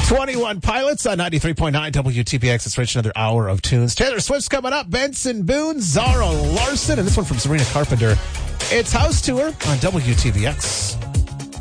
21 Pilots on 93.9 WTPX. It's Rich, another hour of tunes. Taylor Swift's coming up. Benson Boone, Zara Larson, and this one from Sabrina Carpenter. It's House Tour on WTVX.